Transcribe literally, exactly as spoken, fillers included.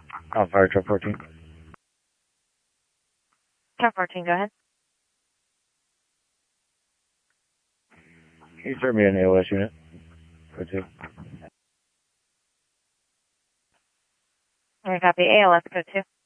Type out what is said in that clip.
Uh, fire truck fourteen. Truck fourteen, go ahead. Can you serve me an A O S unit? Go two. I copy. A L S, go two.